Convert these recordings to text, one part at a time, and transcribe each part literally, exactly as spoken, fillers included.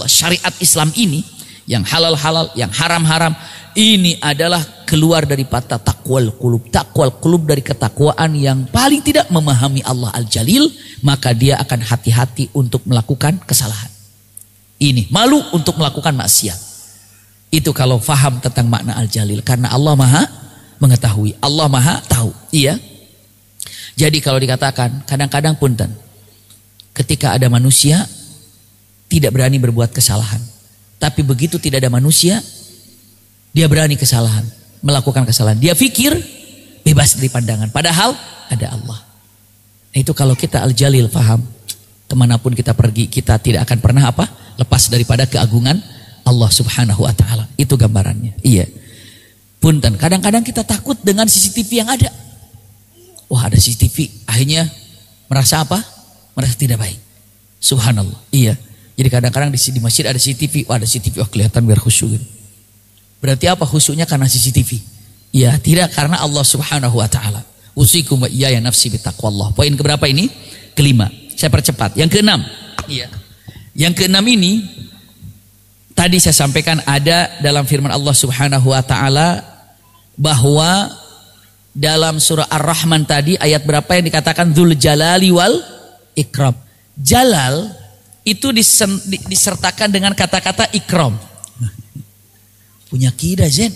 Allah, syariat Islam ini, yang halal-halal, yang haram-haram, ini adalah keluar daripada takwal qulub. Takwal qulub dari ketakwaan yang paling tidak memahami Allah Al-Jalil, maka dia akan hati-hati untuk melakukan kesalahan. Ini malu untuk melakukan maksiat. Itu kalau faham tentang makna Al-Jalil, karena Allah Maha mengetahui, Allah Maha tahu. Iya. Jadi kalau dikatakan kadang-kadang punten, ketika ada manusia tidak berani berbuat kesalahan, tapi begitu tidak ada manusia, dia berani kesalahan, melakukan kesalahan. Dia pikir bebas dari pandangan, padahal ada Allah. Nah, itu kalau kita Al-Jalil paham, kemanapun kita pergi, kita tidak akan pernah apa? Lepas daripada keagungan Allah Subhanahu wa Ta'ala. Itu gambarannya. Iya. Punten, kadang-kadang kita takut dengan C C T V yang ada. Wah, ada C C T V, akhirnya merasa apa? Merasa tidak baik. Subhanallah. Iya. Jadi kadang-kadang di, di masjid ada C C T V, wah ada C C T V, oh kelihatan biar khusyuk. Berarti apa khusyuknya? Karena C C T V. Ya, tidak karena Allah Subhanahu wa Ta'ala. Usikum wa iyaya nafsi bitaqwallah. Poin keberapa ini? Kelima. Saya percepat. Yang keenam. Iya. Yang keenam ini tadi saya sampaikan ada dalam firman Allah Subhanahu wa Ta'ala bahwa dalam surah Ar-Rahman tadi ayat berapa yang dikatakan Dzul Jalali wal Ikram. Jalal itu disertakan dengan kata-kata ikram. Punya kida Zen.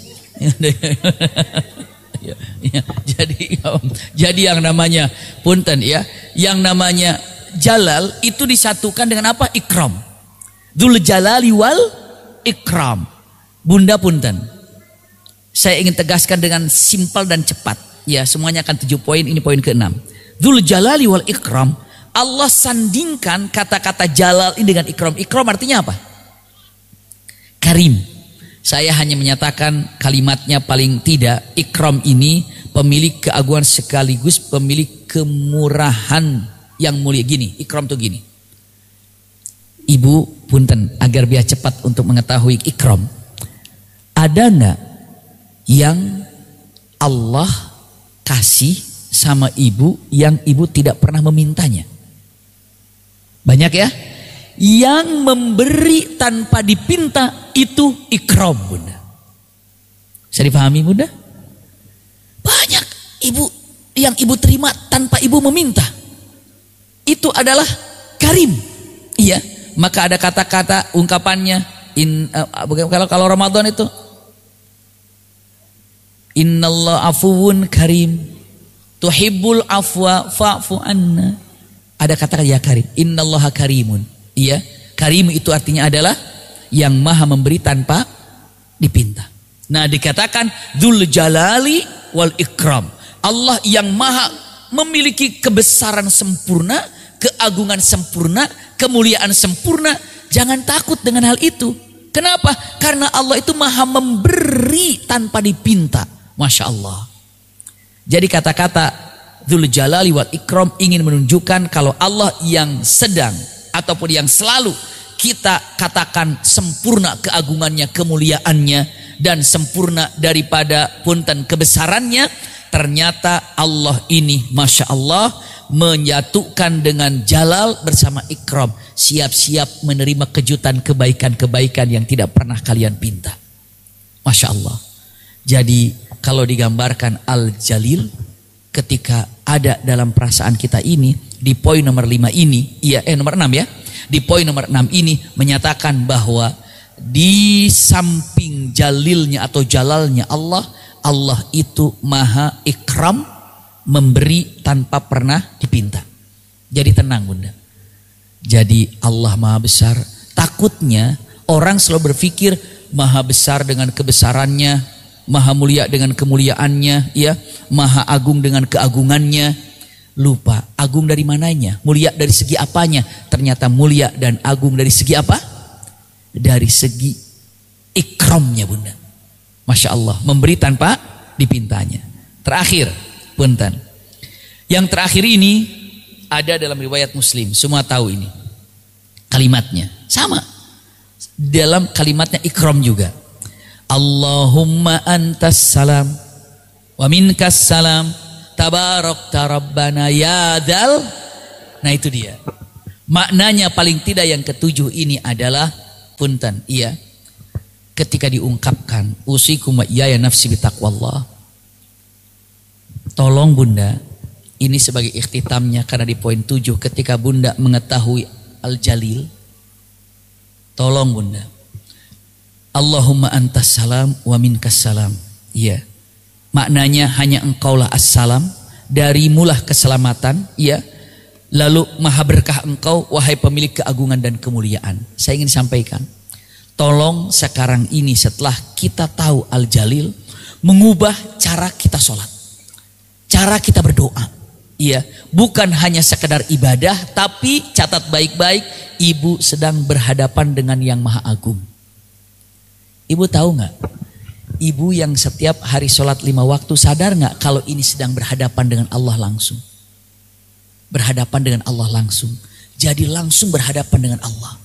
ya, ya, jadi jadi yang namanya punten ya, yang namanya jalal itu disatukan dengan apa? Ikram. Dzul Jalali wal Ikram. Bunda punten. Saya ingin tegaskan dengan simpel dan cepat. Ya, semuanya akan tujuh poin, ini poin keenam. Dzul Jalali wal Ikram. Allah sandingkan kata-kata jalal ini dengan ikram. Ikram artinya apa? Karim. Saya hanya menyatakan kalimatnya paling tidak. Ikram ini pemilik keagungan sekaligus pemilik kemurahan yang mulia. Gini, ikram tuh gini. Ibu punten, agar biar cepat untuk mengetahui ikram. Ada nggak yang Allah kasih sama ibu yang ibu tidak pernah memintanya? Banyak ya? Yang memberi tanpa dipinta itu ikram, Bunda. Bisa dipahami, Bunda? Banyak ibu yang ibu terima tanpa ibu meminta. Itu adalah karim. Iya, maka ada kata-kata ungkapannya in uh, kalau kalau Ramadan itu Innallaha afuwun karim tuhibbul afwa fa'fu anna. Ada kata ya karim. Innallaha karimun. Iya, karim itu artinya adalah yang maha memberi tanpa dipinta. Nah, dikatakan Dzul Jalali wal Ikram. Allah yang maha memiliki kebesaran sempurna, keagungan sempurna, kemuliaan sempurna. Jangan takut dengan hal itu. Kenapa? Karena Allah itu maha memberi tanpa dipinta. Masya Allah. Jadi kata-kata Dzul Jalali wal Ikram ingin menunjukkan kalau Allah yang sedang ataupun yang selalu kita katakan sempurna keagungannya, kemuliaannya, dan sempurna daripada punten kebesarannya, ternyata Allah ini Masya Allah menyatukan dengan Jalal bersama Ikram, siap-siap menerima kejutan kebaikan-kebaikan yang tidak pernah kalian pinta. Masya Allah. Jadi kalau digambarkan Al-Jalil ketika ada dalam perasaan kita ini, di poin nomor lima ini, iya eh nomor enam ya. Di poin nomor enam ini menyatakan bahwa di samping jalilnya atau jalalnya Allah, Allah itu maha ikram, memberi tanpa pernah dipinta. Jadi tenang Bunda. Jadi Allah maha besar. Takutnya orang selalu berpikir maha besar dengan kebesarannya, maha mulia dengan kemuliaannya, ya, maha agung dengan keagungannya. Lupa, agung dari mananya? Mulia dari segi apanya? Ternyata mulia dan agung dari segi apa? Dari segi ikramnya Bunda. Masya Allah, memberi tanpa dipintanya. Terakhir, punten. Yang terakhir ini ada dalam riwayat Muslim. Semua tahu ini. Kalimatnya sama. Dalam kalimatnya ikram juga. Allahumma antas salam wa minkas salam tabarakta rabbana ya dzal. Nah itu dia. Maknanya paling tidak yang ketujuh ini adalah punten, iya. Ketika diungkapkan, usikum wa iyaya nafsi bitaqwallah. Tolong Bunda, ini sebagai ikhtitamnya karena di poin tujuh ketika Bunda mengetahui Al-Jalil. Tolong Bunda. Allahumma antas salam wa minkas salam. Iya. Maknanya hanya engkaulah as-salam, darimulah keselamatan, iya. Lalu maha berkah engkau wahai pemilik keagungan dan kemuliaan. Saya ingin sampaikan, tolong sekarang ini setelah kita tahu Al-Jalil, mengubah cara kita sholat, cara kita berdoa. Iya, bukan hanya sekedar ibadah, tapi catat baik-baik, ibu sedang berhadapan dengan yang maha agung. Ibu tahu nggak? Ibu yang setiap hari sholat lima waktu, sadar nggak kalau ini sedang berhadapan dengan Allah langsung? Berhadapan dengan Allah langsung. Jadi langsung berhadapan dengan Allah.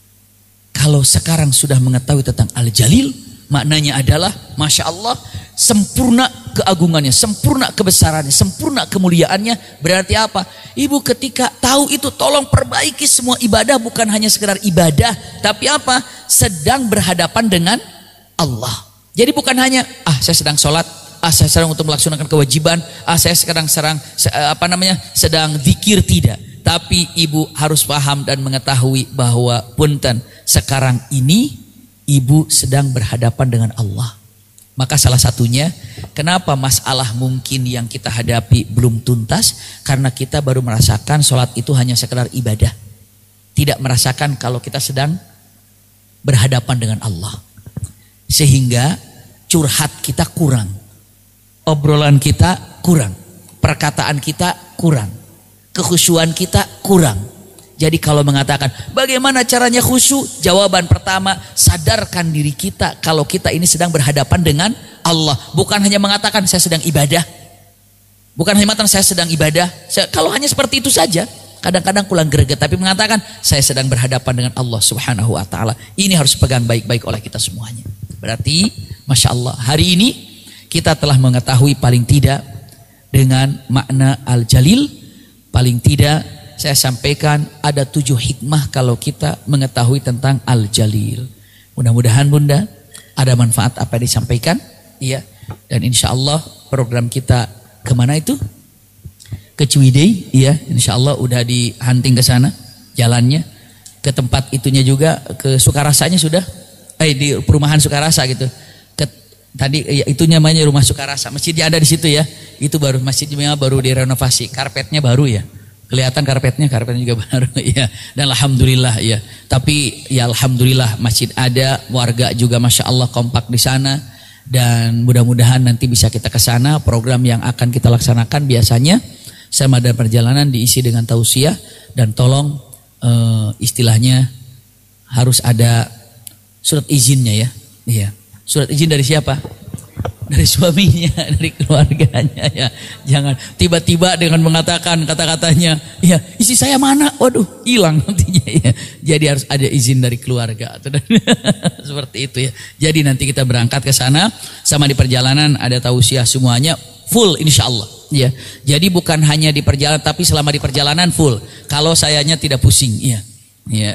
Kalau sekarang sudah mengetahui tentang Al-Jalil, maknanya adalah Masya Allah, sempurna keagungannya, sempurna kebesarannya, sempurna kemuliaannya. Berarti apa? Ibu ketika tahu itu, tolong perbaiki semua ibadah, bukan hanya sekedar ibadah, tapi apa? Sedang berhadapan dengan Allah. Jadi bukan hanya, ah saya sedang sholat, ah saya sedang untuk melaksanakan kewajiban, ah saya sedang serang apa namanya sedang zikir, tidak. Tapi ibu harus paham dan mengetahui bahwa punten, sekarang ini ibu sedang berhadapan dengan Allah. Maka salah satunya, kenapa masalah mungkin yang kita hadapi belum tuntas, karena kita baru merasakan sholat itu hanya sekedar ibadah, tidak merasakan kalau kita sedang berhadapan dengan Allah. Sehingga curhat kita kurang, obrolan kita kurang, perkataan kita kurang, kekhusyuan kita kurang. Jadi kalau mengatakan bagaimana caranya khusyuk, jawaban pertama, sadarkan diri kita kalau kita ini sedang berhadapan dengan Allah. Bukan hanya mengatakan saya sedang ibadah, bukan hanya mengatakan saya sedang ibadah. Saya, kalau hanya seperti itu saja, kadang-kadang pulang greget. Tapi mengatakan saya sedang berhadapan dengan Allah Subhanahu Wa Taala. Ini harus pegang baik-baik oleh kita semuanya. Berarti Masya Allah, hari ini kita telah mengetahui paling tidak dengan makna Al-Jalil. Paling tidak saya sampaikan ada tujuh hikmah kalau kita mengetahui tentang Al-Jalil. Mudah-mudahan Bunda ada manfaat apa yang disampaikan. Iya. Dan insya Allah program kita kemana itu? Ke Ciwidey. Iya. Insya Allah udah dihanting ke sana jalannya. Ke tempat itunya juga, ke Sukarasanya sudah. Eh di perumahan Sukarasa gitu. Ke, tadi ya, itu namanya rumah Sukarasa. Masjidnya ada di situ ya. Itu baru masjidnya baru direnovasi. Karpetnya baru ya. Kelihatan karpetnya, karpetnya juga baru ya. Dan alhamdulillah ya. Tapi ya alhamdulillah masjid ada, warga juga Masya Allah kompak di sana. Dan mudah-mudahan nanti bisa kita ke sana. Program yang akan kita laksanakan biasanya sama ada perjalanan diisi dengan tausiah. Dan tolong uh, istilahnya harus ada surat izinnya ya. Iya. Surat izin dari siapa? Dari suaminya, dari keluarganya ya. Jangan tiba-tiba dengan mengatakan kata-katanya, ya isi saya mana? Waduh, hilang nantinya ya. Jadi harus ada izin dari keluarga. Seperti itu ya. Jadi nanti kita berangkat ke sana, sama di perjalanan ada tausiah semuanya full insya Allah. Ya. Jadi bukan hanya di perjalanan, tapi selama di perjalanan full. Kalau sayanya tidak pusing, ya. Ya.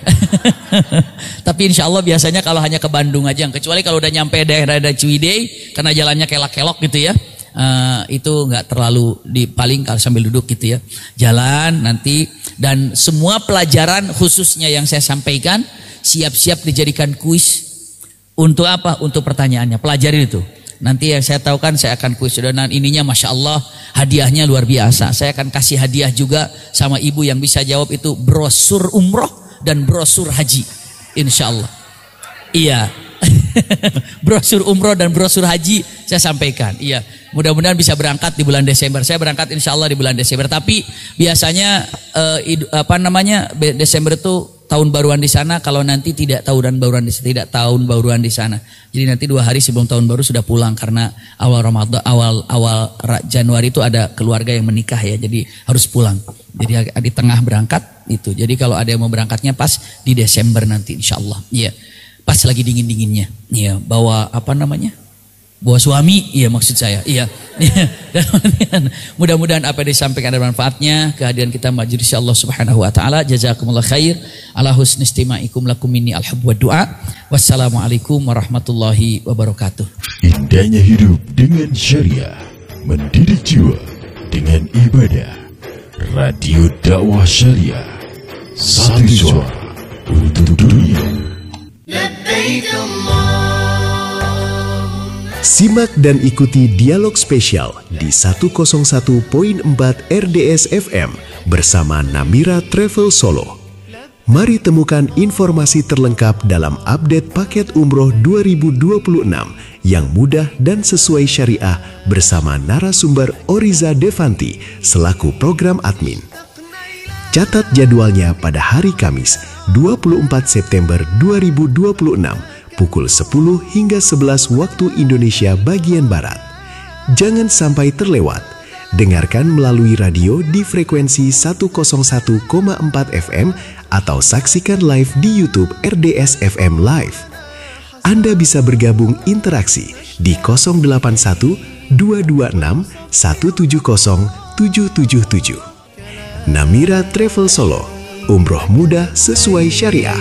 Tapi insya Allah biasanya kalau hanya ke Bandung aja, kecuali kalau udah nyampe daerah-daerah Ciwidey karena jalannya kelak-kelok gitu ya, uh, itu nggak terlalu di, paling kalau sambil duduk gitu ya, jalan nanti. Dan semua pelajaran khususnya yang saya sampaikan siap-siap dijadikan kuis. Untuk apa? Untuk pertanyaannya, pelajarin itu. Nanti yang saya tahu kan saya akan kuis. Dan ininya Masya Allah hadiahnya luar biasa. Saya akan kasih hadiah juga sama ibu yang bisa jawab itu, brosur umroh dan brosur haji, insya Allah. Iya, brosur umroh dan brosur haji saya sampaikan. Iya, mudah-mudahan bisa berangkat di bulan Desember. Saya berangkat insya Allah di bulan Desember. Tapi biasanya eh, apa namanya Desember itu tahun baruan di sana. Kalau nanti tidak tahunan baruan di tidak tahun baruan di sana. Jadi nanti dua hari sebelum tahun baru sudah pulang karena awal Ramadan, awal awal Januari itu ada keluarga yang menikah ya. Jadi harus pulang. Jadi di tengah berangkat itu. Jadi kalau ada yang mau berangkatnya pas di Desember nanti insya Allah. Iya. Pas lagi dingin-dinginnya. Iya. Bawa apa namanya? Bawa suami, iya maksud saya. Iya. Mudah-mudahan apa yang disampaikan ada manfaatnya. Kehadiran kita majelis Allah Subhanahu wa taala. Jazakumullah khair ala husni istima'ikum lakum minni alhab wa du'a. Wassalamualaikum warahmatullahi wabarakatuh. Indahnya hidup dengan syariah, mendidik jiwa dengan ibadah. Radio Dakwah Syariah, satu suara untuk dunia. Simak dan ikuti dialog spesial di seratus satu koma empat R D S F M bersama Namira Travel Solo. Mari temukan informasi terlengkap dalam update paket umroh dua ribu dua puluh enam yang mudah dan sesuai syariah bersama narasumber Oriza Devanti selaku program admin. Catat jadwalnya pada hari Kamis dua puluh empat September dua ribu dua puluh enam pukul sepuluh hingga sebelas waktu Indonesia bagian Barat. Jangan sampai terlewat. Dengarkan melalui radio di frekuensi seratus satu koma empat F M atau saksikan live di YouTube R D S F M Live. Anda bisa bergabung interaksi di nol delapan satu dua dua enam satu tujuh nol tujuh tujuh tujuh. Namira Travel Solo, umroh mudah sesuai syariah.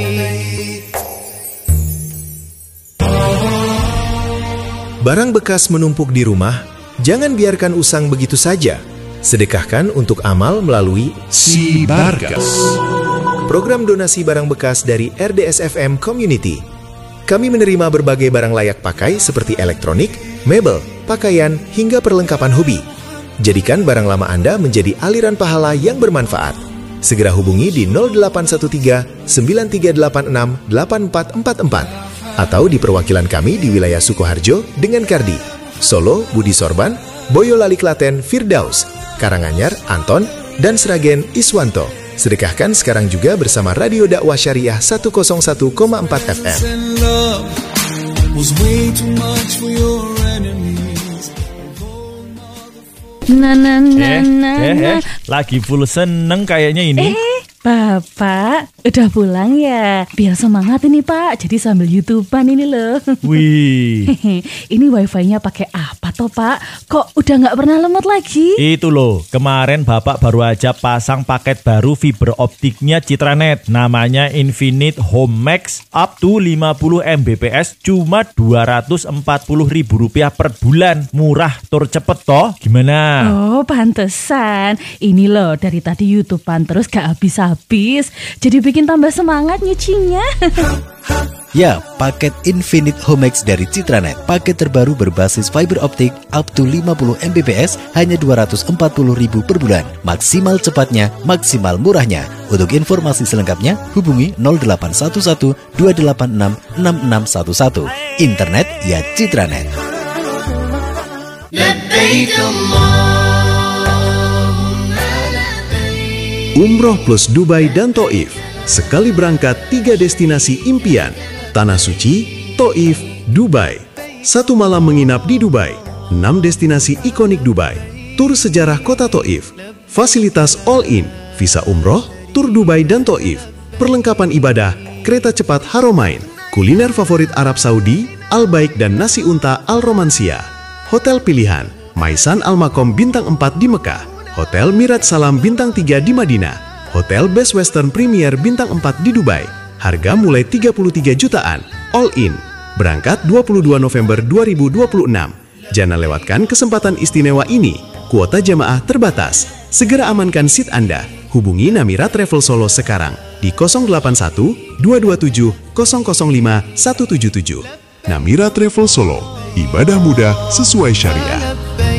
Barang bekas menumpuk di rumah, jangan biarkan usang begitu saja. Sedekahkan untuk amal melalui Si Barkas. program donasi barang bekas dari R D S F M Community. Kami menerima berbagai barang layak pakai seperti elektronik, mebel, pakaian, hingga perlengkapan hobi. Jadikan barang lama Anda menjadi aliran pahala yang bermanfaat. Segera hubungi di nol delapan satu tiga sembilan tiga delapan enam delapan empat empat empat atau di perwakilan kami di wilayah Sukoharjo dengan Kardi, Solo, Budi Sorban, Boyolali Klaten, Firdaus, Karanganyar, Anton, dan Sragen, Iswanto. Sedekahkan sekarang juga bersama Radio Dakwah Syariah seratus satu koma empat F M. Na na na eh, na eh, na. eh, lagi full seneng kayaknya ini. Eh, Bapak udah pulang ya? Biar semangat ini Pak. Jadi sambil YouTubean ini loh. Wih, Ini wifi-nya pakai apa toh Pak? Kok udah nggak pernah lemot lagi? itu loh. Kemarin Bapak baru aja pasang paket baru fiber optiknya Citranet. Namanya Infinite Home Max up to lima puluh megabit per second. Cuma dua ratus empat puluh ribu rupiah per bulan. Murah, tur cepet toh. Gimana? Oh, pantesan. Ini loh dari tadi YouTubean terus gak habis-habis. Jadi bikin tambah semangat nyucinya. Ya, paket Infinite Home Max dari Citranet. Paket terbaru berbasis fiber optik up to lima puluh megabit per second hanya dua ratus empat puluh ribu per bulan. Maksimal cepatnya, maksimal murahnya. Untuk informasi selengkapnya, hubungi nol delapan satu satu dua delapan enam enam enam satu satu. Internet ya Citranet. Umroh plus Dubai dan Taif. Sekali berangkat tiga destinasi impian. Tanah Suci, Taif, Dubai. Satu malam menginap di Dubai. Enam destinasi ikonik Dubai. Tur sejarah kota Taif. Fasilitas all in. Visa umroh, tur Dubai dan Taif. Perlengkapan ibadah, kereta cepat Haromain. Kuliner favorit Arab Saudi, Al-Baik dan Nasi Unta Al-Romansia. Hotel pilihan, Maisan Al-Makom Bintang empat di Mekah. Hotel Mirat Salam Bintang tiga di Madinah. Hotel Best Western Premier Bintang empat di Dubai. Harga mulai tiga puluh tiga jutaan, all in. Berangkat dua puluh dua November dua ribu dua puluh enam. Jangan lewatkan kesempatan istimewa ini. Kuota jamaah terbatas. Segera amankan seat Anda. Hubungi Namira Travel Solo sekarang di nol delapan satu dua dua tujuh nol nol lima satu tujuh tujuh. Namira Travel Solo, ibadah mudah sesuai syariah.